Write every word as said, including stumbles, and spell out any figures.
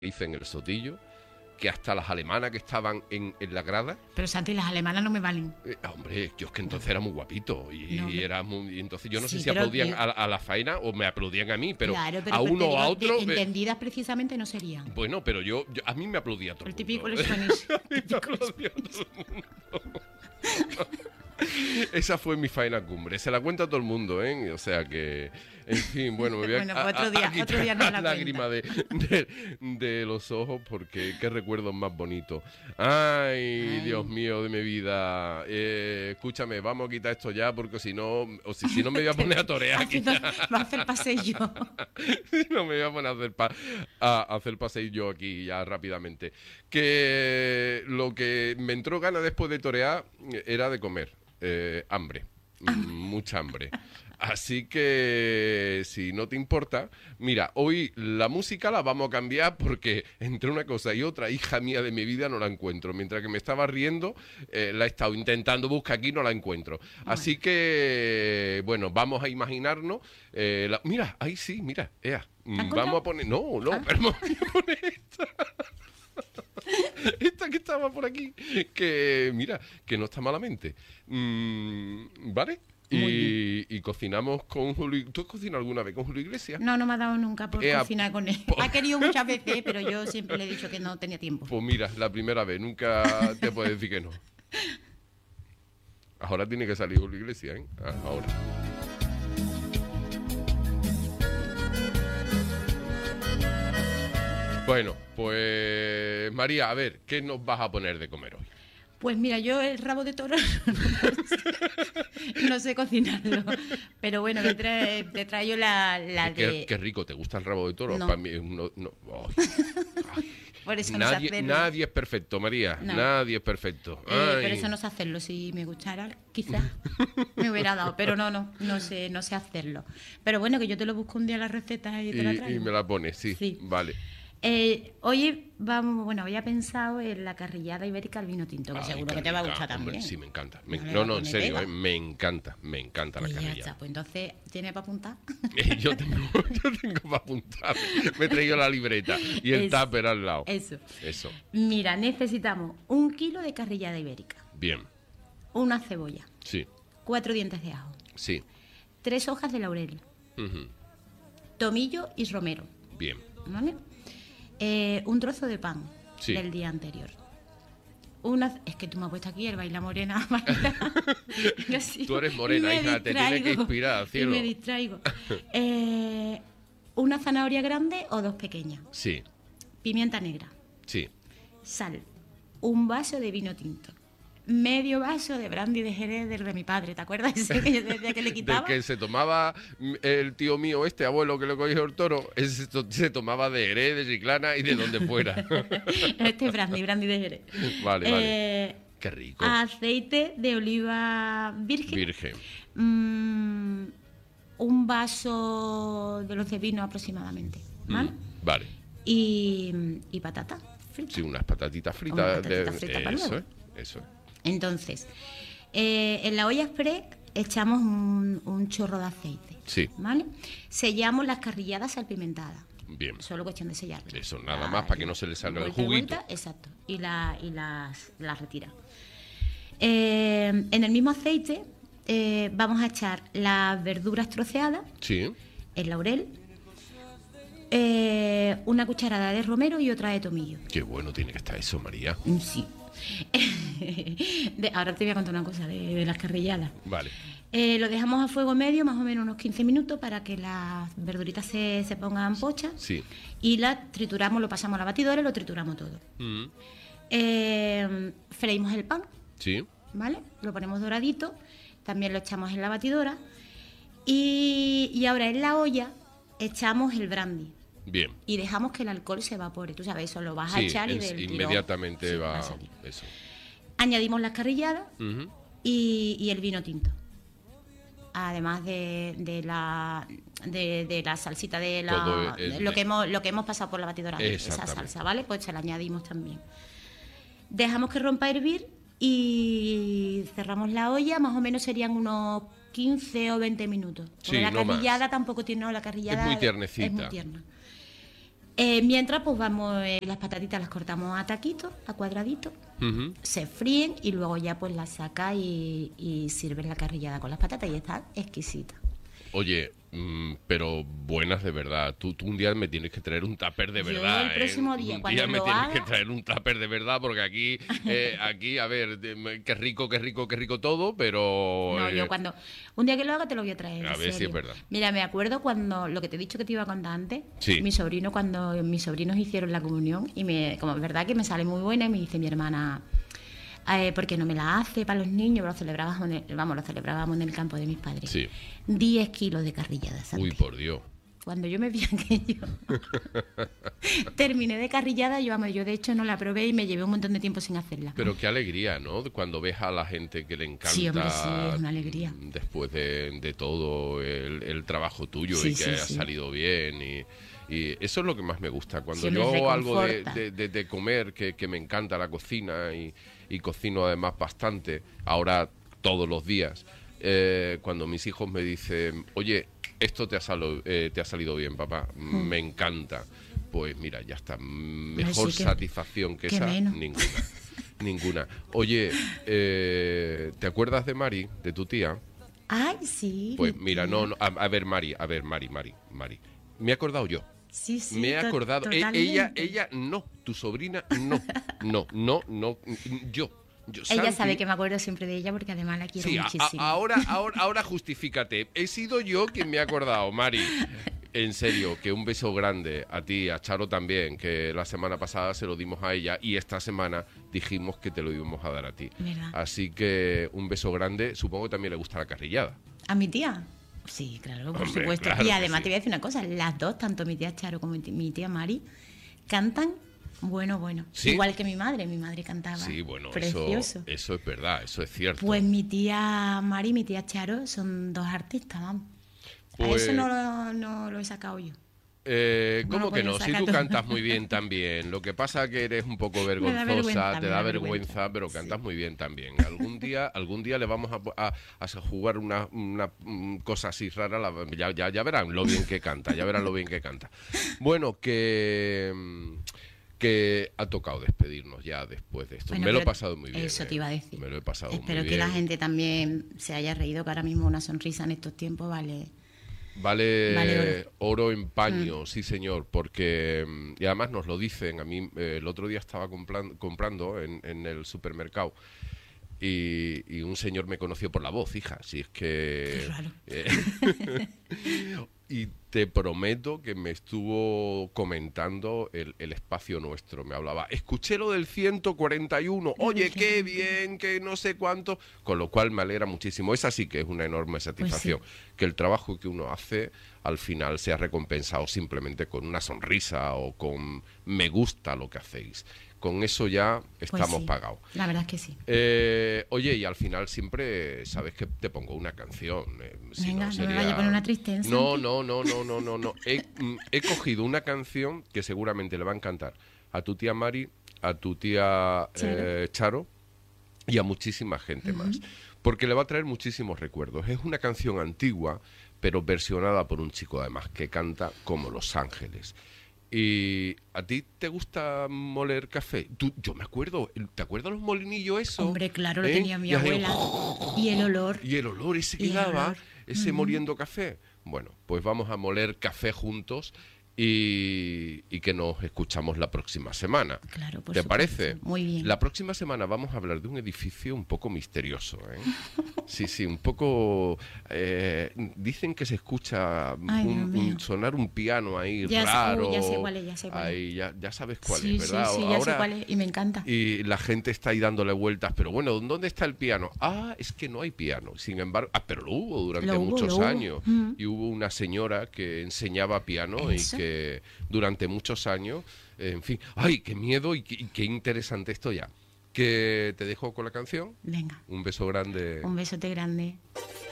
hice en el Sotillo, que hasta las alemanas que estaban en, en la grada. Pero Santi, las alemanas no me valen. Eh, hombre, yo es que entonces era muy guapito y, No, y era muy, y entonces yo no sí, sé si pero aplaudían que- a, a la faena o me aplaudían a mí, pero, claro, pero a te uno o digo, a de- otro. eh, entendidas precisamente no serían. bueno, pero yo, yo- a mí me aplaudía todo El el típico mundo. lechonis. A mí me aplaudía todo el mundo. Esa fue mi faena cumbre. Se la cuenta a todo el mundo, ¿eh? O sea que, en fin, bueno, me voy a, Bueno, pues a- otro a- día- a quitar otro día nos la la lágrima de, de, de los ojos porque qué recuerdos más bonitos. Ay, Ay. Dios mío de mi vida. Eh, escúchame, vamos a quitar esto ya porque si no, o si, si no me voy a poner a torear aquí Haciendo- ya. va a hacer pasillo. Si no me voy a poner a hacer, pa a hacer paseillo aquí ya rápidamente. Que lo que me entró ganas después de torear era de comer. Eh, hambre, mm, mucha hambre. Así que, si no te importa, mira, hoy la música la vamos a cambiar porque entre una cosa y otra, hija mía de mi vida, no la encuentro. Mientras que me estaba riendo, eh, la he estado intentando buscar aquí, no la encuentro. Así que, bueno, vamos a imaginarnos. eh, la- mira, ahí sí, mira, ea, ¿Te has mm, encontrado? vamos a poner. No, no, Ah. pero voy a poner esta. Esta que estaba por aquí, que mira, que no está malamente. Mm, ¿Vale? Y, y cocinamos con Julio. ¿Tú has cocinado alguna vez con Julio Iglesias? No, no me ha dado nunca por Ea, cocinar con él. po- Ha querido muchas veces, pero yo siempre le he dicho que no tenía tiempo. Pues mira, la primera vez, nunca te puedes decir que no. Ahora tiene que salir Julio Iglesias, ¿eh? Ah, ahora. Bueno, pues María, a ver, ¿qué nos vas a poner de comer hoy? Pues mira, yo el rabo de toro no sé cocinarlo. Pero bueno, te, trae, te traigo la, la Qué, de... qué rico, ¿te gusta el rabo de toro? No. Para mí, no, no, ay, ay. Por eso no sé Nadie, hacerlo. nadie es perfecto, María. No. Nadie es perfecto. Eh, Ay. pero eso no sé hacerlo. Si me gustara, quizás me hubiera dado. Pero no, no, no sé, no sé hacerlo. Pero bueno, que yo te lo busco un día la receta y te la Y, traigo. y me la pones, sí. Sí. Vale. Eh, oye, vamos, bueno, había pensado en la carrillada ibérica al vino tinto, que Ay, seguro qué que te va a rica, gustar hombre, también. Sí, me encanta. Me- No le no, va a no, en poner serio, pega. eh, me encanta, me encanta Pues la ya carrilla. está, pues entonces, ¿tiene para apuntar? yo tengo, yo tengo para apuntar. Me he traído la libreta y el Eso. tupper al lado. Eso. Eso. Mira, necesitamos un kilo de carrillada ibérica, Bien. una cebolla, Sí, cuatro dientes de ajo, sí. tres hojas de laurel, Ujú. tomillo y romero, Bien. ¿vale? Eh, un trozo de pan Sí. del día anterior. Una, es que tú me has puesto aquí el baila morena. baila. Yo sí, Tú eres morena, y me hija, te tiene que distraigo, inspirar, cielo. Y me distraigo. Eh, una zanahoria grande o dos pequeñas. Sí, Pimienta negra. sí. Sal. Un vaso de vino tinto. Medio vaso de brandy de Jerez del de mi padre. ¿Te acuerdas ese que yo decía que le Del quitaba? que se tomaba mm, el tío mío, este abuelo que le cogió el toro, ese se, to- se tomaba de Jerez, de Chiclana y de donde fuera. Este es brandy, brandy de Jerez. Vale, Eh, vale. Qué rico. Aceite de oliva virgen. Virgen. Mm, un vaso de los de vino aproximadamente. ¿Vale? Mm, vale. Y, y patata frita. Sí, unas patatitas fritas. Unas patatitas de- fritas para eso luego. es, eso es. Entonces, eh, en la olla express echamos un, un chorro de aceite. Sí. ¿Vale? Sellamos las carrilladas salpimentadas. Bien. Solo cuestión de sellarlas. Eso, nada La- más para que no se le salga el vuelta y juguito. vuelta, exacto. Y, la, y las, las retira. Eh, en el mismo aceite eh, vamos a echar las verduras troceadas, Sí. el laurel, eh, una cucharada de romero y otra de tomillo. Qué bueno tiene que estar eso, María. Mm, Sí. De- ahora te voy a contar una cosa de, de las carrilladas. Vale. Eh, lo dejamos a fuego medio, más o menos unos quince minutos, para que las verduritas se, se pongan pochas. Sí. Y las trituramos, lo pasamos a la batidora y lo trituramos todo. Mm, Eh, freímos el pan, Sí. ¿vale? Lo ponemos doradito, también lo echamos en la batidora. Y, y ahora en la olla echamos el brandy. Bien. Y dejamos que el alcohol se evapore. Tú sabes, eso lo vas a Sí, echar y es- del tirón, inmediatamente sí, va a salir. eso. Añadimos las carrilladas Ujú. y, y el vino tinto. Además de, de la de, de la salsita de la Todo el- de lo que hemos lo que hemos pasado por la batidora, esa Exactamente. salsa, ¿vale? Pues se la añadimos también. Dejamos que rompa a hervir y cerramos la olla, más o menos serían unos quince o veinte minutos. Porque Sí, la no más. carrillada tampoco tiene, no, la carrillada Es muy tiernecita. es muy tierna. Eh, mientras, pues vamos, eh, las patatitas las cortamos a taquitos, a cuadraditos, Ujú. se fríen y luego ya pues las sacas y, y sirves la carrillada con las patatas y está exquisita. Oye, mm, pero buenas de verdad. Tú, tú un día me tienes que traer un tupper de Yo verdad. el próximo ¿eh? día, Un cuando día me lo tienes haga- que traer un tupper de verdad porque aquí, eh, aquí, a ver, de- qué rico, qué rico, qué rico todo, pero... No, eh, yo cuando... Un día que lo haga te lo voy a traer, A en ver si serio. es verdad. Mira, me acuerdo cuando... Lo que te he dicho que te iba a contar antes. Sí. Mi sobrino, cuando mis sobrinos hicieron la comunión, y me, como es verdad que me sale muy buena, y me dice mi hermana... Eh, ¿por qué no me la hace para los niños? Lo celebrábamos en el, vamos, lo celebrábamos en el campo de mis padres. Sí. diez kilos de carrillada, Santi. Uy, por Dios. Cuando yo me vi aquello, terminé de carrillada, yo, vamos, yo de hecho no la probé y me llevé un montón de tiempo sin hacerla. Pero qué alegría, ¿no? Cuando ves a la gente que le encanta... Sí, hombre, sí, es una alegría. mm, Después de, de todo el, el trabajo tuyo Sí, y que sí, haya sí. salido bien y... Y eso es lo que más me gusta. Cuando Sí, hombre, yo hago algo de, reconforta. de- de- de comer, que, que me encanta la cocina y, y cocino además bastante, ahora todos los días, eh, cuando mis hijos me dicen, oye, esto te ha, salo- eh, te ha salido bien, papá, me encanta. Pues mira, ya está. Mejor sí, que- satisfacción que que esa, menos. ninguna. Ninguna. Oye, eh, ¿te acuerdas de Mari, de tu tía? Ay, sí. Pues mi mira, tía. no, no, a, a ver, Mari, a ver, Mari, Mari, Mari. Me he acordado yo. Sí, sí. Me he to- acordado. E- totalmente. ella, ella, no. Tu sobrina, no. No, no, no. Yo. yo Ella Santi, sabe que me acuerdo siempre de ella porque además la quiero Sí, a- a- muchísimo. ahora, ahora, ahora justifícate. He sido yo quien me ha acordado, Mari. En serio, que un beso grande a ti, a Charo también, que la semana pasada se lo dimos a ella y esta semana dijimos que te lo íbamos a dar a ti. ¿Verdad? Así que un beso grande. Supongo que también le gusta la carrillada. ¿A mi tía? Sí, claro, por Hombre, supuesto. claro y que además sí. te voy a decir una cosa, las dos, tanto mi tía Charo como mi tía- mi tía Mari, cantan bueno, bueno. ¿Sí? Igual que mi madre, mi madre cantaba. Sí, bueno, Precioso. eso, eso es verdad, eso es cierto. Pues mi tía Mari y mi tía Charo son dos artistas, vamos. A Pues- eso no lo, no lo he sacado yo. Eh, No ¿Cómo lo que puedo no? Si sacar tú todo. cantas muy bien también. Lo que pasa que eres un poco da vergonzosa, vergüenza, te me da da vergüenza, vergüenza. pero cantas muy bien también. Algún día, algún día le vamos a, a- a jugar una, una, mm, cosa así rara. la- ya, ya, ya verán lo bien que canta, ya verán lo bien que canta. Bueno, que mm, que ha tocado despedirnos ya después de esto. Bueno, me lo he pero pasado muy bien. Eso eh. te iba a decir. Me lo he pasado Espero muy que bien. la gente también se haya reído, que ahora mismo una sonrisa en estos tiempos vale. Vale, Vale oro en paño, sí señor, porque mm, y además nos lo dicen. A mí eh, el otro día estaba compran- comprando en, en el supermercado y, y un señor me conoció por la voz, hija, si es que... Qué raro. eh, y te prometo que me estuvo comentando el, el espacio nuestro, me hablaba, escuché lo del ciento cuarenta y uno, oye, qué bien, que no sé cuánto, con lo cual me alegra muchísimo. Esa sí que es una enorme satisfacción, que el trabajo que uno hace al final sea recompensado simplemente con una sonrisa o con me gusta lo que hacéis. Con eso ya Pues estamos sí, pagados. La verdad es que sí. Eh, oye, y al final siempre sabes que te pongo una canción. eh, si Venga, no, no me sería... vaya a poner una triste, ¿eh, No, Santi? no, no, no, no, no, no. He, mm, he cogido una canción que seguramente le va a encantar a tu tía Mari, a tu tía eh, Charo y a muchísima gente más. Porque le va a traer muchísimos recuerdos. Es una canción antigua, pero versionada por un chico además que canta como Los Ángeles. ¿Y a ti te gusta moler café? Tú, yo me acuerdo, ¿te acuerdas los molinillos eso? Hombre, claro, lo ¿Eh? tenía mi Y hacía abuela. Y el olor. Y el olor ese que Y el daba, olor. ese moliendo café. Bueno, pues vamos a moler café juntos y, y que nos escuchamos la próxima semana. Claro, por ¿Te supuesto. parece? Muy bien. La próxima semana vamos a hablar de un edificio un poco misterioso, ¿eh? Sí, sí, un poco... eh, dicen que se escucha Ay, un- Dios mío. un- sonar un piano ahí Ya sé- raro. uy, ya sé cuál es, ya sé cuál es. Ahí, ya, ya sabes cuál Sí, es, ¿verdad? sí, sí, ya sé Ahora- cuál es. Y me encanta. y la gente está ahí dándole vueltas, pero bueno, ¿dónde está el piano? Ah, es que no hay piano. Sin embargo, ah, pero lo hubo durante Lo hubo, muchos lo hubo. años. Mm. Y hubo una señora que enseñaba piano Eso. y que durante muchos años, eh, en fin, ¡ay, qué miedo y qué, y qué interesante esto ya! Que te dejo con la canción. Venga, Un beso grande. un besote grande.